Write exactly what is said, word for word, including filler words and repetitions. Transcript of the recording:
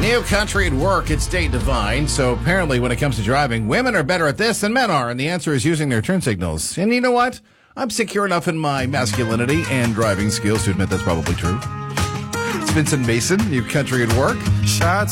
New country at work, it's Date Divine. So apparently when it comes to driving, women are better at this than men are. And the answer is using their turn signals. And you know what? I'm secure enough in my masculinity and driving skills to admit that's probably true. It's Vincent Mason, New Country at Work. Shots